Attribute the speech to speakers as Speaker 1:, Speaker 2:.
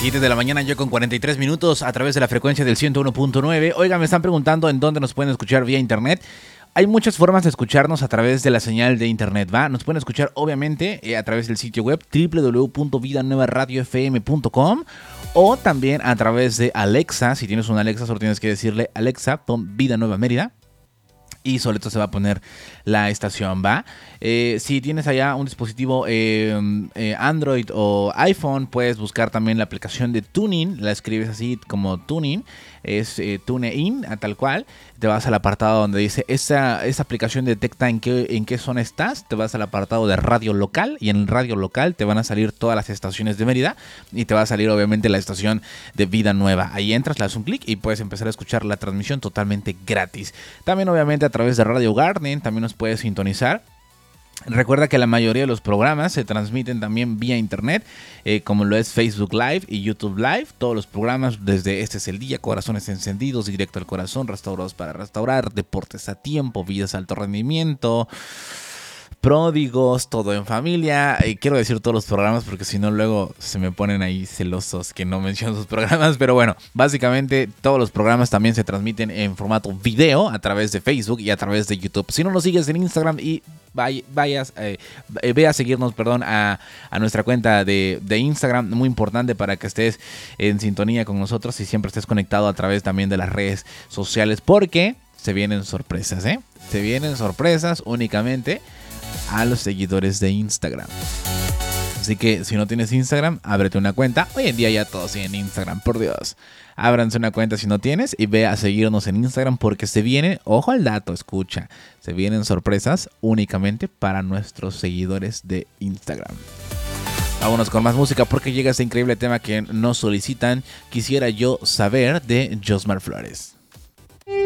Speaker 1: 7 de la mañana, yo con 43 minutos a través de la frecuencia del 101.9. Oiga, me están preguntando en dónde nos pueden escuchar vía internet. Hay muchas formas de escucharnos a través de la señal de internet, ¿va? Nos pueden escuchar obviamente a través del sitio web www.vidanuevaradiofm.com o también a través de Alexa. Si tienes una Alexa, solo tienes que decirle Alexa, pon Vida Nueva Mérida. Y solito se va a poner la estación, ¿va? Si tienes allá un dispositivo Android o iPhone, puedes buscar también la aplicación de Tuning. La escribes así como Tuning. Es TuneIn, tal cual. Te vas al apartado donde dice esa aplicación detecta en qué zona estás. Te vas al apartado de radio local. Y en el radio local te van a salir todas las estaciones de Mérida. Y te va a salir obviamente la estación de Vida Nueva. Ahí entras, le das un clic y puedes empezar a escuchar la transmisión totalmente gratis. También obviamente a través de Radio Garden también nos puedes sintonizar. Recuerda que la mayoría de los programas se transmiten también vía internet, como lo es Facebook Live y YouTube Live. Todos los programas desde Este es el Día, Corazones Encendidos, Directo al Corazón, Restaurados para Restaurar, Deportes a Tiempo, Vidas Alto Rendimiento, Pródigos, Todo en Familia. Quiero decir todos los programas porque si no luego se me ponen ahí celosos que no menciono sus programas. Pero bueno, básicamente todos los programas también se transmiten en formato video a través de Facebook y a través de YouTube. Si no nos sigues en Instagram y ve a seguirnos, a nuestra cuenta de Instagram, muy importante para que estés en sintonía con nosotros y siempre estés conectado a través también de las redes sociales, porque se vienen sorpresas, se vienen sorpresas únicamente a los seguidores de Instagram. Así que si no tienes Instagram, ábrete una cuenta. Hoy en día ya todos tienen Instagram, por Dios. Ábranse una cuenta si no tienes y ve a seguirnos en Instagram porque se vienen, ojo al dato, escucha, se vienen sorpresas únicamente para nuestros seguidores de Instagram. Vámonos con más música porque llega este increíble tema que nos solicitan. Quisiera yo saber, de Josmar Flores.